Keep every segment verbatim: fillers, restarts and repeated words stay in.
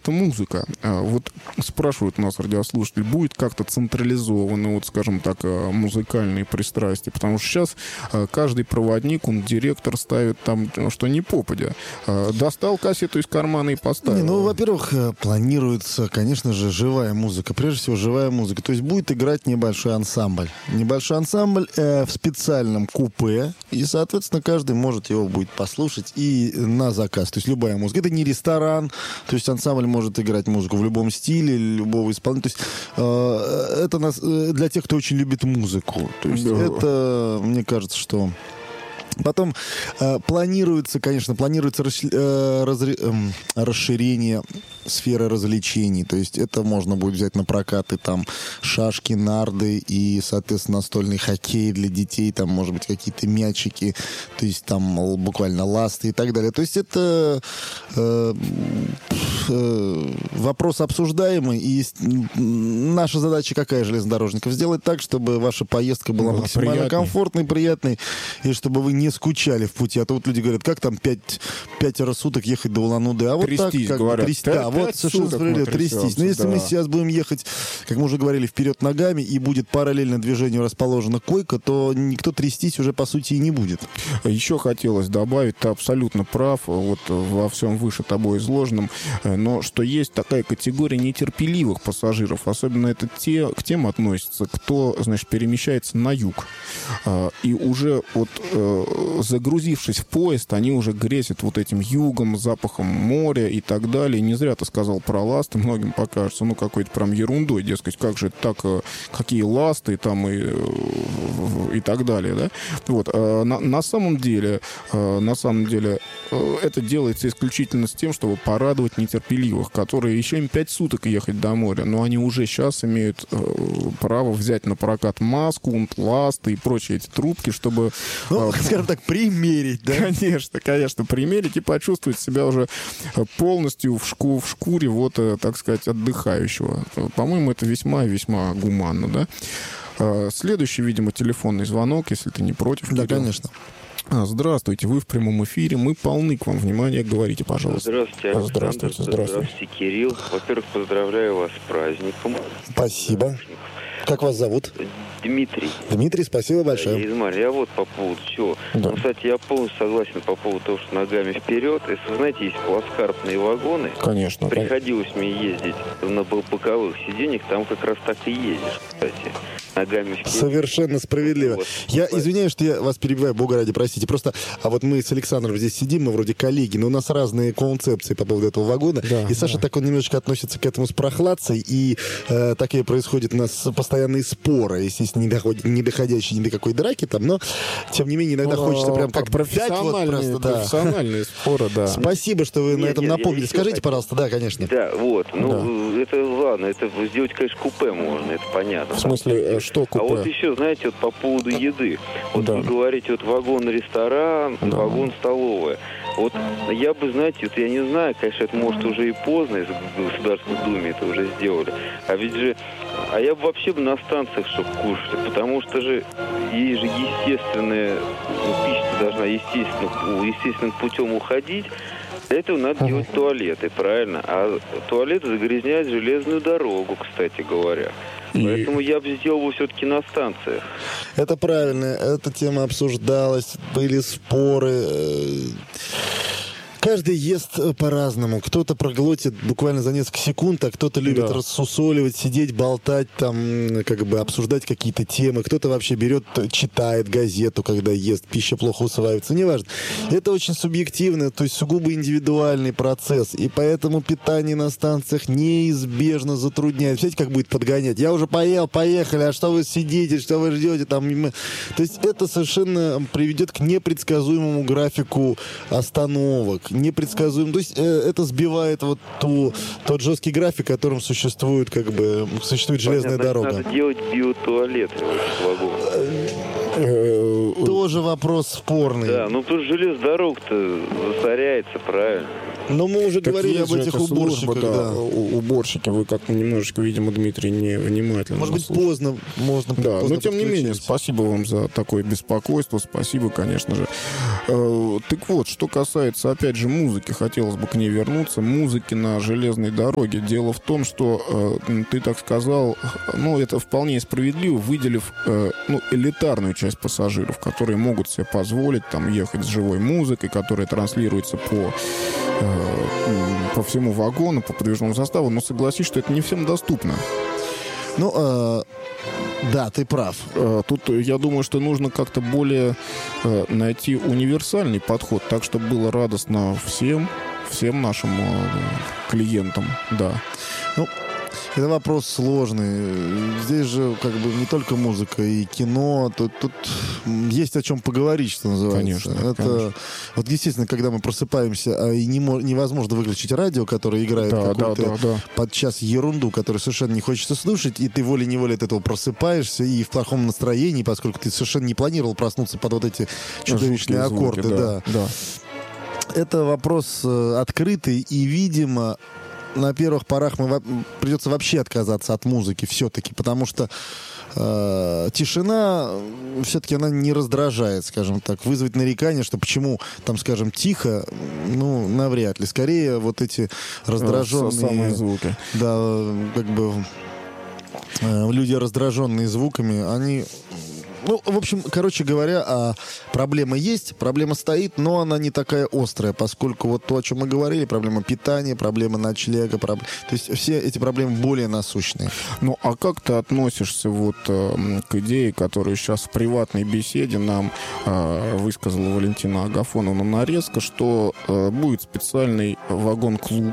это музыка. Вот спрашивают нас радиослушатели, будет как-то централизованы, вот, скажем так, музыкальные пристрастия? Потому что сейчас каждый проводник, он директор ставит там, что не попадя. Достал кассету из кармана и поставил. Не, ну, во-первых, планируется, конечно же, живая музыка. Прежде всего, живая музыка. То есть будет играть небольшой ансамбль. Небольшой ансамбль э, в специальном купе. И, соответственно, каждый может его будет послушать и на заказ. То есть любая музыка. Это не ресторан. То есть ансамбль может играть музыку в любом стиле, любого исполнителя. То есть э, это нас, э, для тех, кто очень любит музыку. То есть да. Это, мне кажется, что... Потом э, планируется, конечно, планируется расш... э, разре... э, расширение сферы развлечений. То есть это можно будет взять на прокат и там шашки, нарды и, соответственно, настольный хоккей для детей. Там, может быть, какие-то мячики, то есть там буквально ласты и так далее. То есть это э, э, вопрос обсуждаемый. И наша задача какая, железнодорожников? Сделать так, чтобы ваша поездка была Было максимально приятной. комфортной, приятной, и чтобы вы не скучали в пути. А то вот люди говорят, как там пять, пятеро суток ехать до Улан-Удэ? А вот Трястись, так, как говорят. трястись. Да, вот совершенно справедливо, трястись. Но если да. мы сейчас будем ехать, как мы уже говорили, вперед ногами, и будет параллельно движению расположена койка, то никто трястись уже, по сути, и не будет. Еще хотелось добавить, ты абсолютно прав, вот во всем выше тобой изложенном, но что есть такая категория нетерпеливых пассажиров, особенно это те, к тем относится, кто, значит, перемещается на юг. И уже вот загрузившись в поезд, они уже грезят вот этим югом, запахом моря и так далее. Не зря ты сказал про ласты, многим покажется, ну, какой-то прям ерундой, дескать, как же так, какие ласты там и, и так далее, да? Вот. На, на самом деле, на самом деле, это делается исключительно с тем, чтобы порадовать нетерпеливых, которые еще им пять суток ехать до моря, но они уже сейчас имеют право взять на прокат маску, ласты и прочие эти трубки, чтобы... Ну, скажем так, примерить, да? Конечно, конечно, примерить и почувствовать себя уже полностью в, шку, в шкуре, вот, так сказать, отдыхающего. По-моему, это весьма и весьма гуманно, да? Следующий, видимо, телефонный звонок, если ты не против. Да, Кирилл. конечно. Здравствуйте, вы в прямом эфире, мы полны к вам внимания, говорите, пожалуйста. Здравствуйте, Александр. Здравствуйте, здравствуйте. Здравствуйте, Кирилл. Во-первых, поздравляю вас с праздником. Спасибо. Как вас зовут? Дмитрий. Дмитрий, спасибо большое. Я из Марии. А вот по поводу чего. Да. Ну, кстати, я полностью согласен по поводу того, что ногами вперед. Если вы знаете, есть плацкартные вагоны. Конечно. Приходилось мне ездить на боковых сиденьях, там как раз так и ездишь, кстати. Ногами вперед. Совершенно справедливо. Вот. Я извиняюсь, что я вас перебиваю, бога ради, простите. Просто, а вот мы с Александром здесь сидим, мы вроде коллеги, но у нас разные концепции по поводу этого вагона. Да, и Саша да. так он немножечко относится к этому с прохладцей, и э, так и происходят у нас постоянные споры, естественно, не, доходят, не доходящие ни до какой драки там, но, тем не менее, иногда Ну, хочется прям как профессиональные, пять вот просто, да. профессиональные споры, да. Спасибо, что вы Нет, на этом нет, я напомнили. еще Скажите, хотел. пожалуйста, да, конечно. Да, вот. Ну, это ладно, это сделать, конечно, купе можно, это понятно. В смысле, э, что купе? А вот еще, знаете, вот по поводу еды. Вот Да. вы говорите, вот вагон-ресторан, Да. вагон-столовая. Вот я бы, знаете, вот я не знаю, конечно, это может уже и поздно, если в Государственной Думе это уже сделали. А ведь же, а я бы вообще бы на станциях, чтобы кушать, потому что же есть же естественная, ну, пища должна естественно, естественным путем уходить. Для этого надо Ага. делать туалеты, правильно? А туалеты загрязняют железную дорогу, кстати говоря. И- Поэтому я бы сделал бы все-таки на станциях. Это правильно, эта тема обсуждалась, были споры. э, Каждый ест э, по-разному. Кто-то проглотит буквально за несколько секунд, а кто-то любит Да. рассусоливать, сидеть, болтать, там, м, как бы обсуждать какие-то темы. Кто-то вообще берет, э, читает газету, когда ест, пища плохо усваивается. Неважно. Это очень субъективно, то есть сугубо индивидуальный процесс. И поэтому питание на станциях неизбежно затрудняет. Знаете, как будет подгонять? Я уже поел, поехали, а что вы сидите, что вы ждете? Там... м, То есть это совершенно приведет к непредсказуемому графику остановок. Непредсказуем. То есть э, это сбивает вот ту, тот жесткий график, которым существует, как бы, существует железная Понятно, дорога. Надо делать биотуалеты в этих вагонах. Э, Тоже вопрос спорный. Да, ну потому что железная дорога-то засоряется, правильно? Но мы уже Так говорили есть об же этих эта служба, уборщиках, да, да. у- уборщики. Вы как-то немножечко, видимо, Дмитрий, не внимательно. Может быть, слушаете. поздно можно Да, поздно но тем не менее, подключились. спасибо вам за такое беспокойство, спасибо, конечно же. Э, так вот, что касается, опять же, музыки, хотелось бы к ней вернуться, музыки на железной дороге. Дело в том, что э, ты так сказал, ну, это вполне справедливо, выделив, э, ну, элитарную часть пассажиров, которые могут себе позволить там ехать с живой музыкой, которая транслируется по, э, по всему вагону, по подвижному составу, но согласись, что это не всем доступно. Ну, э, да, ты прав. Э, Тут, я думаю, что нужно как-то более э, найти универсальный подход, так, чтобы было радостно всем, всем нашим э, клиентам, да. Ну, это вопрос сложный. Здесь же как бы не только музыка и кино. Тут, тут есть о чем поговорить, что называется. Конечно, это, конечно. Вот, естественно, когда мы просыпаемся, а и не мо- невозможно выключить радио, которое играет Да, да, какую-то да, да. подчас ерунду, которую совершенно не хочется слушать, и ты волей-неволей от этого просыпаешься и в плохом настроении, поскольку ты совершенно не планировал проснуться под вот эти чудовищные Жуткие звуки, аккорды. да, Да. да. Это вопрос э, открытый, и, видимо, на первых порах мы во- придется вообще отказаться от музыки все-таки, потому что э, тишина все-таки она не раздражает, скажем так. Вызвать нарекание, что почему там, скажем, тихо, ну, навряд ли. Скорее вот эти раздраженные... Самые звуки. Да, как бы э, люди, раздраженные звуками, они... Ну, в общем, короче говоря, а, проблема есть, проблема стоит, но она не такая острая, поскольку вот то, о чем мы говорили, проблема питания, проблема ночлега, проб... то есть все эти проблемы более насущные. Ну, а как ты относишься вот э, к идее, которую сейчас в приватной беседе нам э, высказала Валентина Агафоновна нарезка, что э, будет специальный вагон-клуб,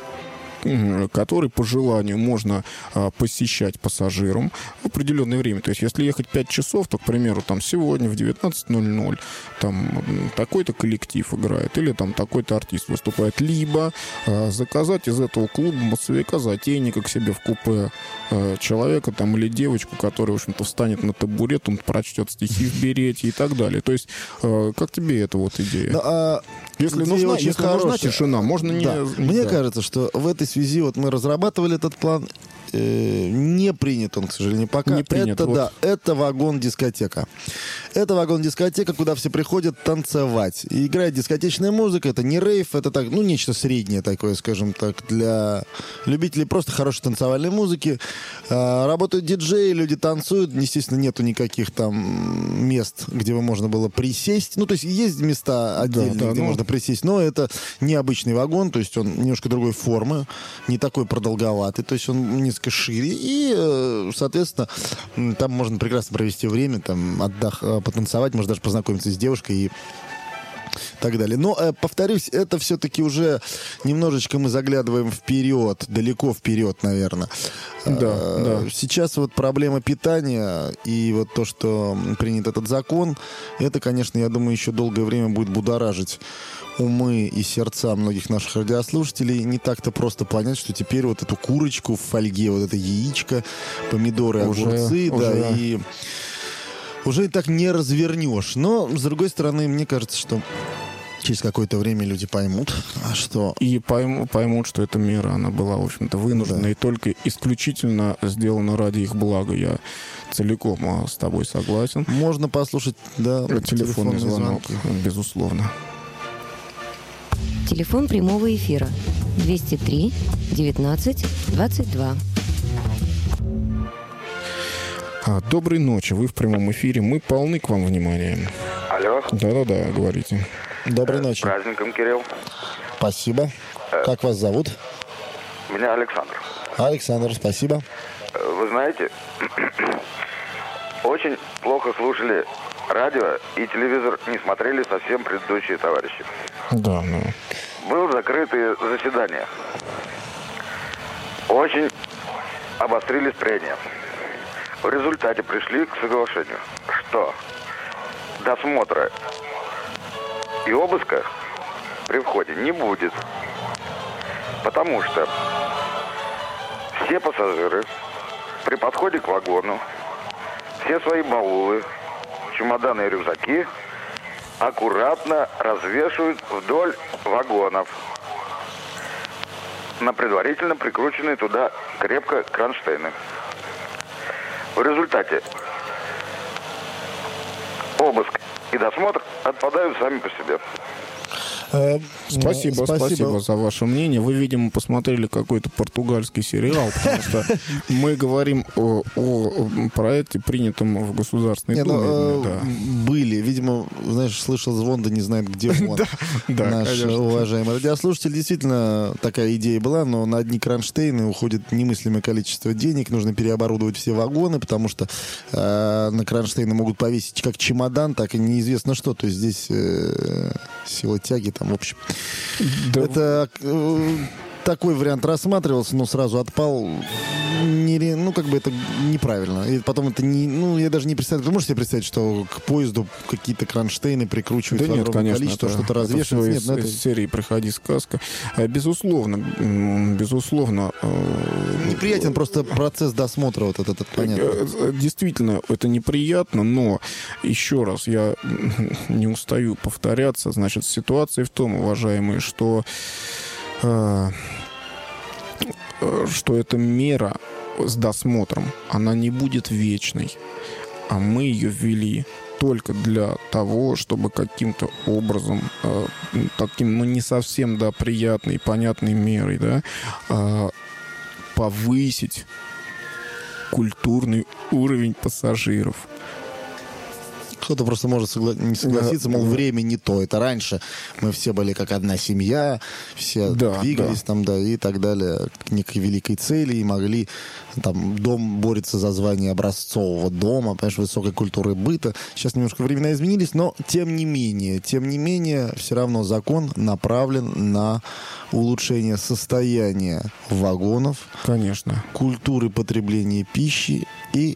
который по желанию можно а, посещать пассажирам в определенное время. То есть, если ехать пять часов, то, к примеру, там сегодня в девятнадцать ноль ноль там такой-то коллектив играет или там такой-то артист выступает. Либо а, заказать из этого клуба массовика-затейника к себе в купе а, человека там или девочку, которая, в общем-то, встанет на табурет, он прочтет стихи в берете и так далее. То есть, а, как тебе эта вот идея? Ну, а Если, идея нужна, очень если нужна хорошая. тишина, можно не... Да. Мне да. кажется, что в этой связи вот мы разрабатывали этот план. Э, не принят он, к сожалению, пока. Не принят, это, вот. да, это вагон-дискотека. Это вагон-дискотека, куда все приходят танцевать. И играет дискотечная музыка. Это не рейв, это так, ну, нечто среднее такое, скажем так, для любителей просто хорошей танцевальной музыки. А, работают диджеи, люди танцуют. Естественно, нету никаких там мест, где бы можно было присесть. Ну, то есть есть места отдельные, Да, да, где ну... можно присесть, но это необычный вагон, то есть он немножко другой формы, не такой продолговатый, то есть он несколько шире, и, э, соответственно, м, там можно прекрасно провести время, там, отдах, э, потанцевать, можно даже познакомиться с девушкой и так далее. Но, э, повторюсь, это все-таки уже немножечко мы заглядываем вперед, далеко вперед, наверное. Да, Э, да. Сейчас вот проблема питания и вот то, что принят этот закон, это, конечно, я думаю, еще долгое время будет будоражить умы и сердца многих наших радиослушателей. Не так-то просто понять, что теперь вот эту курочку в фольге, вот это яичко, помидоры, Уже, огурцы, да, уже. и уже и так не развернешь. Но, с другой стороны, мне кажется, что через какое-то время люди поймут, а что... И пойму- поймут, что эта мера, она была, в общем-то, вынуждена Да. и только исключительно сделана ради их блага. Я целиком а, с тобой согласен. Можно послушать, да, Телефонный телефонные звонок, звонки. безусловно. Телефон прямого эфира двести три девятнадцать двадцать два. А, доброй ночи, вы в прямом эфире. Мы полны к вам внимания. Алло. Да-да-да, говорите. Доброй С ночи. праздником, Кирилл. Спасибо. Как вас зовут? Меня Александр. Александр, спасибо. Э, Вы знаете, очень плохо слушали радио и телевизор не смотрели совсем предыдущие товарищи. Да, ну... Было закрытое заседание. Очень обострились прения. В результате пришли к соглашению, что досмотра и обыска при входе не будет. Потому что все пассажиры при подходе к вагону все свои баулы, чемоданы и рюкзаки аккуратно развешивают вдоль вагонов. на предварительно прикрученные туда крепко кронштейны. В результате обыск и досмотр отпадают сами по себе. Спасибо, спасибо, спасибо за ваше мнение. Вы, видимо, посмотрели какой-то португальский сериал, потому что мы говорим о, о проекте, принятом в Государственной не, Думе. Ну, да. Были, видимо, знаешь, слышал звон, да не знает, где он. Наш уважаемый радиослушатель. Действительно, такая идея была, но на одни кронштейны уходит немыслимое количество денег. Нужно переоборудовать все вагоны, потому что на кронштейны могут повесить как чемодан, так и неизвестно что. То есть здесь сила тяги там, в общем. Да. Это э, такой вариант рассматривался, но сразу отпал. Не, ну, как бы это неправильно. И потом это не... Ну, я даже не представляю. Ты можешь себе представить, что к поезду какие-то кронштейны прикручивают да в нет, конечно, количество, это, что-то развешивается? Это нет, из, ну, это... из серии «Приходи, сказка». Безусловно, безусловно... Неприятен просто процесс досмотра вот этот, понятно. Действительно, это неприятно, но еще раз, я не устаю повторяться, значит, ситуация в том, уважаемые, что... Э, что эта мера с досмотром, она не будет вечной. А мы ее ввели только для того, чтобы каким-то образом, э, таким, ну, не совсем, да, приятной, понятной мерой, да, э, повысить культурный уровень пассажиров. Кто-то просто может согла... не согласиться, мол, время не то. Это раньше мы все были как одна семья, все да, двигались да. там, да, и так далее, к некой великой цели, и могли, там, дом борется за звание образцового дома, понимаешь, высокой культуры быта. Сейчас немножко времена изменились, но тем не менее, тем не менее, все равно закон направлен на улучшение состояния вагонов, конечно, культуры потребления пищи, и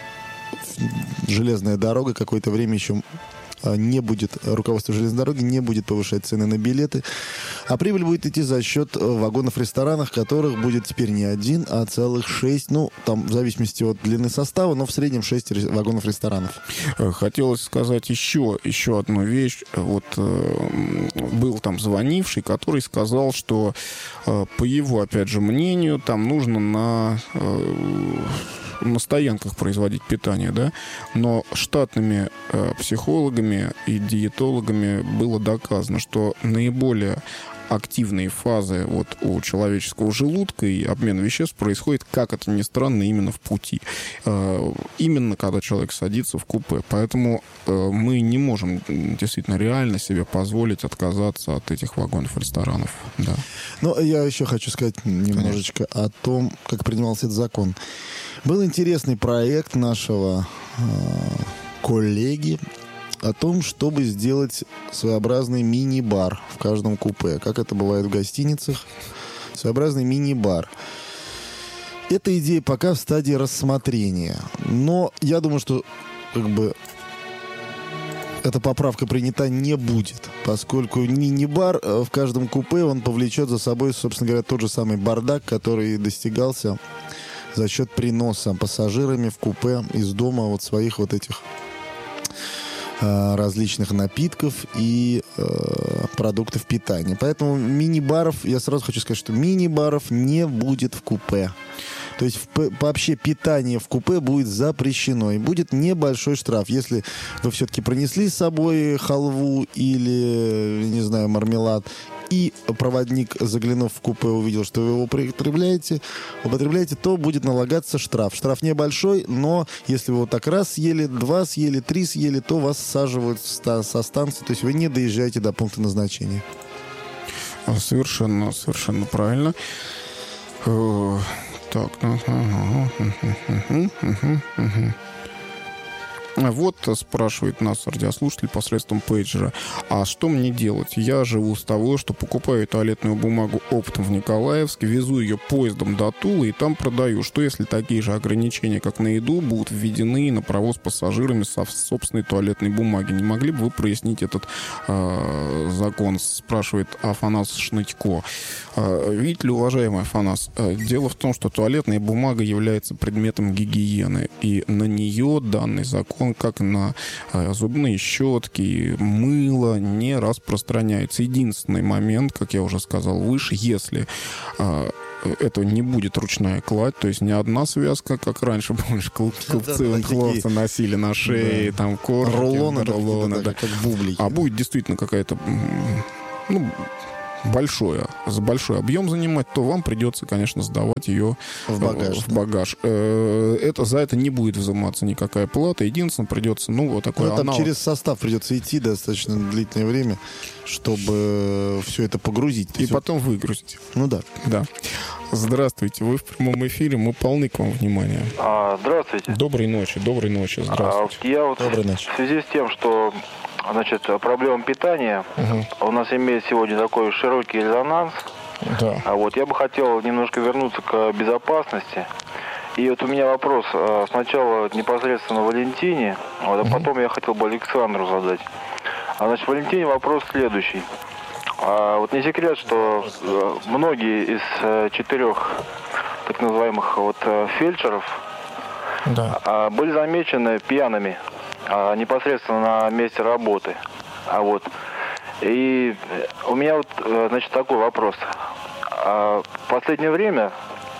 железная дорога какое-то время еще не будет, руководство железной дороги не будет повышать цены на билеты, а прибыль будет идти за счет вагонов в ресторанах, которых будет теперь не один, а целых шесть, ну, там, в зависимости от длины состава, но в среднем шесть вагонов ресторанов. Хотелось сказать еще, еще одну вещь. Вот был там звонивший, который сказал, что по его, опять же, мнению, там нужно на... на стоянках производить питание, да, но штатными э, психологами и диетологами было доказано, что наиболее активные фазы вот у человеческого желудка и обмен веществ происходит, как это ни странно, именно в пути. Э, именно когда человек садится в купе. Поэтому э, мы не можем действительно реально себе позволить отказаться от этих вагонов ресторанов. Да. Ну, я еще хочу сказать немножечко Конечно. о том, как принимался этот закон. Был интересный проект нашего э, коллеги о том, чтобы сделать своеобразный мини-бар в каждом купе, как это бывает в гостиницах. Своеобразный мини-бар. Эта идея пока в стадии рассмотрения. Но я думаю, что как бы эта поправка принята не будет, поскольку мини-бар в каждом купе, он повлечет за собой, собственно говоря, тот же самый бардак, который достигался за счет приноса пассажирами в купе из дома вот своих вот этих э, различных напитков и э, продуктов питания. Поэтому мини-баров, я сразу хочу сказать, что мини-баров не будет в купе. То есть в, вообще питание в купе будет запрещено. И будет небольшой штраф. Если вы все-таки принесли с собой халву или, не знаю, мармелад, и проводник, заглянув в купе, увидел, что вы его употребляете, употребляете, то будет налагаться штраф. Штраф небольшой, но если вы вот так раз съели, два съели, три съели, то вас саживают со станции. То есть вы не доезжаете до пункта назначения. Совершенно, совершенно правильно. Так, вот спрашивает нас радиослушатель посредством пейджера. А что мне делать? Я живу с того, что покупаю туалетную бумагу оптом в Николаевске, везу ее поездом до Тулы и там продаю. Что если такие же ограничения, как на еду, будут введены на провоз пассажирами со собственной туалетной бумаги? Не могли бы вы прояснить этот э, закон? Спрашивает Афанас Шнытько. Э, видите ли, уважаемый Афанас, э, дело в том, что туалетная бумага является предметом гигиены, и на нее данный закон он, как на э, зубные щетки, мыло, не распространяется. Единственный момент, как я уже сказал выше, если э, это не будет ручная кладь, то есть не одна связка, как раньше, помнишь, купцы хлопцы носили на шее, там корки, рулоны, рулоны, да, как бублики. А будет действительно какая-то, ну, большое, за большой объем занимать, то вам придется, конечно, сдавать ее в багаж. В багаж. Это, за это не будет взиматься никакая плата. Единственное, придется, ну, вот такой ну, там аналог. через состав придется идти достаточно длительное время, чтобы все это погрузить. И все... потом выгрузить. Ну да. Да. Здравствуйте, вы в прямом эфире, мы полны к вам внимания. А, здравствуйте. Доброй ночи, доброй ночи, здравствуйте. А, я вот Доброй ночи. в связи с тем, что значит, проблема питания Угу. у нас имеет сегодня такой широкий резонанс. Да. А вот я бы хотел немножко вернуться к безопасности. И вот у меня вопрос а, сначала непосредственно Валентине, вот, а Угу. потом я хотел бы Александру задать. А, значит, Валентине вопрос следующий. А, вот не секрет, что э, многие из э, четырех так называемых вот э, фельдшеров Да. а, были замечены пьяными а, непосредственно на месте работы. А вот и у меня вот э, значит такой вопрос. А, в последнее время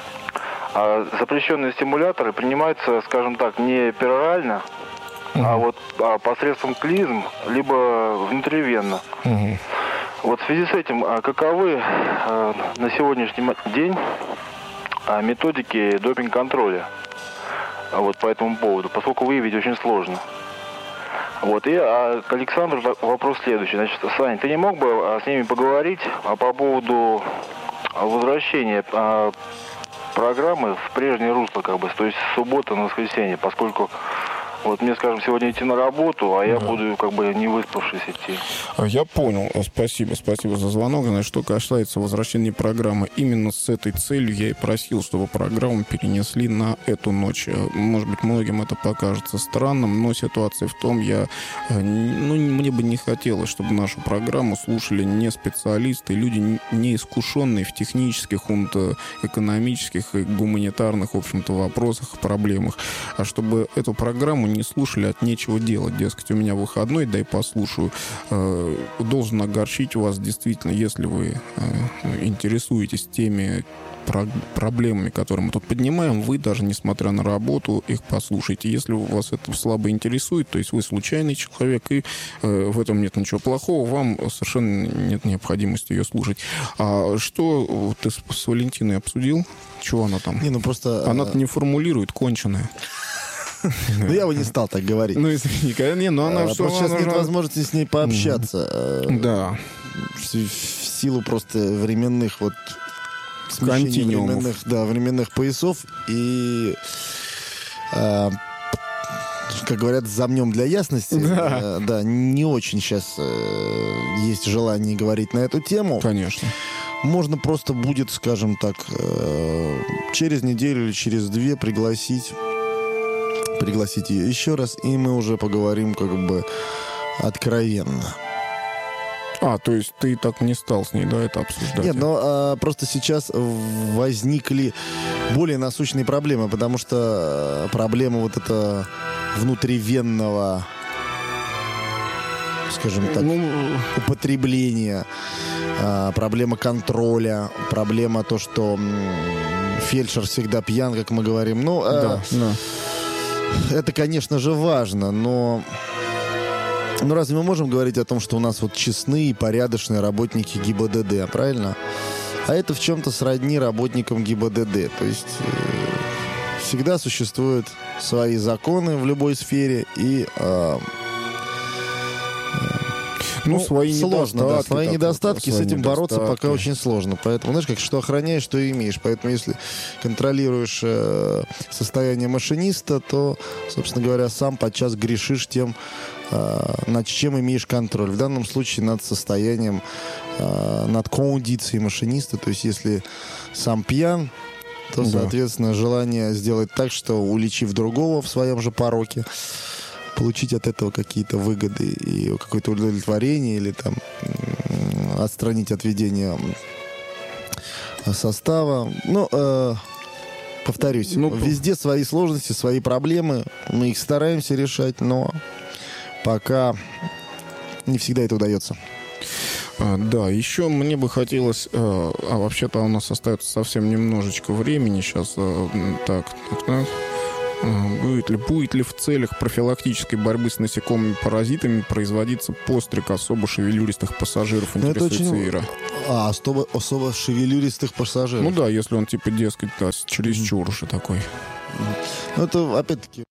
а, запрещенные стимуляторы принимаются, скажем так, не перорально, Угу. а вот а, посредством клизм, либо внутривенно. Угу. Вот в связи с этим, а каковы а, на сегодняшний день а, методики допинг-контроля а, вот по этому поводу, поскольку выявить очень сложно. Вот, и а, к Александру вопрос следующий. Значит, Саня, ты не мог бы а, с ними поговорить а, по поводу возвращения а, программы в прежнее русло, как бы, то есть с субботы на воскресенье, поскольку вот мне, скажем, сегодня идти на работу, а я Да. буду как бы не выспавшись идти. Я понял. Спасибо, спасибо за звонок. Значит, что касается возвращения программы, именно с этой целью я и просил, чтобы программу перенесли на эту ночь. Может быть, многим это покажется странным, но ситуация в том, я, ну, мне бы не хотелось, чтобы нашу программу слушали не специалисты, люди не искушенные в технических, экономических и гуманитарных, в общем-то, вопросах, проблемах, а чтобы эту программу не слушали от нечего делать. Дескать, у меня выходной, дай послушаю. Э, должен огорчить вас действительно, если вы э, интересуетесь теми про- проблемами, которые мы тут поднимаем, вы даже несмотря на работу их послушайте. Если вас это слабо интересует, то есть вы случайный человек, и э, в этом нет ничего плохого, вам совершенно нет необходимости ее слушать. А что ты с, с Валентиной обсудил? Чего она там? Не, ну просто... Она-то не формулирует, конченая. Ну, я бы не стал так говорить. Ну, извини, не, но она... А, что, просто сейчас она нет же- возможности с ней пообщаться. э, Да. В, в силу просто временных вот... смещения Континуумов. временных, да, временных поясов. И... э, как говорят, замнем для ясности. Да. Э, да, не очень сейчас э, есть желание говорить на эту тему. Конечно. Можно просто будет, скажем так, э, через неделю или через две пригласить пригласить ее еще раз, и мы уже поговорим как бы откровенно. А, то есть ты так не стал с ней, да, это обсуждать? Нет, но а, просто сейчас возникли более насущные проблемы, потому что а, проблема вот это внутривенного, скажем так, Ну, употребления, а, проблема контроля, проблема то, что м, фельдшер всегда пьян, как мы говорим. Ну, а, да, да. это, конечно же, важно, но... Ну, разве мы можем говорить о том, что у нас вот честные и порядочные работники ГИБДД, правильно? А это в чем-то сродни работникам ГИБДД. То есть э, всегда существуют свои законы в любой сфере, и э, Ну, свои сложно, недостатки. да, свои так, недостатки, свои с этим бороться недостатки. пока очень сложно. Поэтому, знаешь, как что охраняешь, что и имеешь. Поэтому, если контролируешь э, состояние машиниста, то, собственно говоря, сам подчас грешишь тем, э, над чем имеешь контроль. В данном случае над состоянием, э, над кондицией машиниста. То есть, если сам пьян, то, Да. соответственно, желание сделать так, что, уличив другого в своем же пороке, получить от этого какие-то выгоды и какое-то удовлетворение, или там м, отстранить от ведения состава. Ну, э, повторюсь, Ну, везде свои сложности, свои проблемы. Мы их стараемся решать, но пока не всегда это удается. А, да, еще мне бы хотелось, а, а вообще-то у нас остается совсем немножечко времени сейчас, а, так, так, так. А, будет ли, будет ли в целях профилактической борьбы с насекомыми-паразитами производиться постриг особо шевелюристых пассажиров, Ну, это интересуется очень- Ира. А, особо, особо шевелюристых пассажиров. Ну да, если он типа, дескать, да, чересчур уже такой. Ну, это, опять-таки,